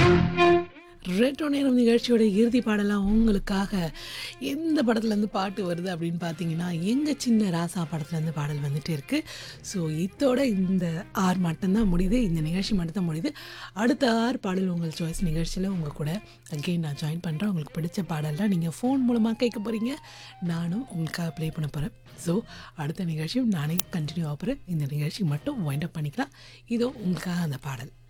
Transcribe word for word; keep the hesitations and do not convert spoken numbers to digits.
Retro நேரம் நிகழ்ச்சியோட இறுதி பாடலாம் உங்களுக்காக எந்த படத்துலேருந்து பாட்டு வருது அப்படின்னு பார்த்தீங்கன்னா, எங்க சின்ன ராசா படத்துலேருந்து பாடல் வந்துட்டே இருக்கு. ஸோ இதோட இந்த ஆறு மட்டும்தான் முடியுது. இந்த நிகழ்ச்சி மட்டும் தான் முடியுது. அடுத்த ஆறு பாடல் உங்கள் சாய்ஸ் நிகழ்ச்சியில உங்க கூட அகெயின் நான் ஜாயின் பண்றேன். உங்களுக்கு பிடிச்ச பாடல்லாம் நீங்க ஃபோன் மூலமா கேட்க போறீங்க. நானும் உங்களுக்காக ப்ளே பண்ண போறேன். ஸோ அடுத்த நிகழ்ச்சியும் நானே கன்டினியூ ஆக போறேன். இந்த நிகழ்ச்சி மட்டும் வைண்ட் அப் பண்ணிக்கலாம். இதோ உங்களுக்காக அந்த பாடல்.